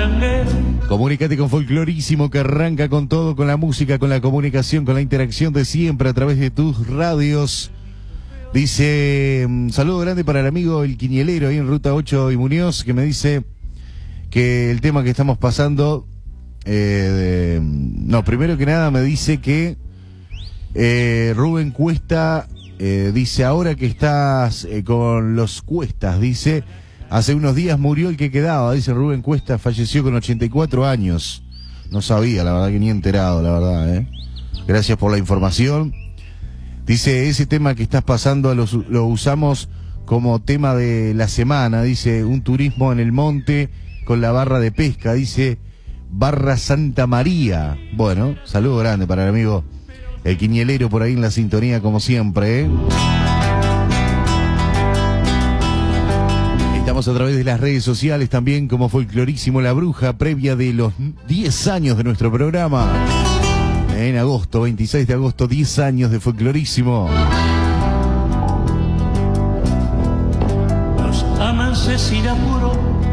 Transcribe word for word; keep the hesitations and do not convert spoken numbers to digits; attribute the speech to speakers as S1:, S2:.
S1: tanguero.
S2: Comunicate con Folclorísimo, que arranca con todo, con la música, con la comunicación, con la interacción de siempre a través de tus radios. Dice, un saludo grande para el amigo El Quinielero ahí en Ruta ocho y Muñoz, que me dice que el tema que estamos pasando, eh, de, no, primero que nada me dice que eh, Rubén Cuesta, eh, dice, ahora que estás eh, con los Cuestas, dice, hace unos días murió el que quedaba, dice Rubén Cuesta, falleció con ochenta y cuatro años. No sabía, la verdad que ni enterado, la verdad, ¿eh? Gracias por la información. Dice, ese tema que estás pasando lo, lo usamos como tema de la semana, dice, un turismo en el monte con la barra de pesca, dice, Barra Santa María. Bueno, saludo grande para el amigo El Quinielero por ahí en la sintonía como siempre, ¿eh? Estamos a través de las redes sociales también como Folclorísimo La Bruja, previa de los diez años de nuestro programa. En agosto, veintiséis de agosto, diez años de Folclorísimo.
S1: Los amances sin apuro